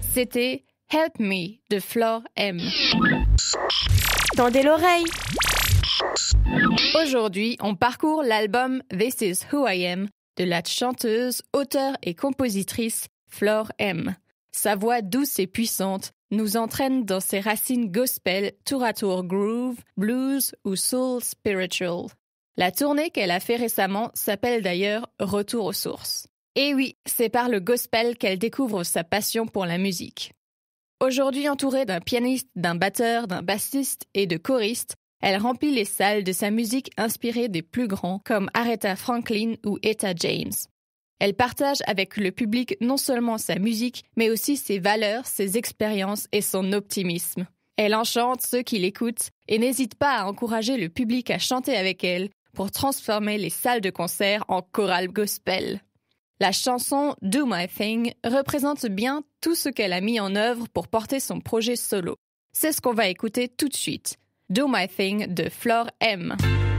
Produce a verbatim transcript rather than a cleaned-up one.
C'était Help Me de Flore M. Tendez l'oreille. Aujourd'hui, on parcourt l'album This Is Who I Am de la chanteuse, auteure et compositrice Flore M. Sa voix douce et puissante nous entraîne dans ses racines gospel, tour à tour groove, blues ou soul spiritual. La tournée qu'elle a fait récemment s'appelle d'ailleurs Retour aux sources. Et oui, c'est par le gospel qu'elle découvre sa passion pour la musique. Aujourd'hui entourée d'un pianiste, d'un batteur, d'un bassiste et de choristes, elle remplit les salles de sa musique inspirée des plus grands comme Aretha Franklin ou Etta James. Elle partage avec le public non seulement sa musique, mais aussi ses valeurs, ses expériences et son optimisme. Elle enchante ceux qui l'écoutent et n'hésite pas à encourager le public à chanter avec elle pour transformer les salles de concert en chorale gospel. La chanson « Do My Thing » représente bien tout ce qu'elle a mis en œuvre pour porter son projet solo. C'est ce qu'on va écouter tout de suite. « Do My Thing » de Flore M.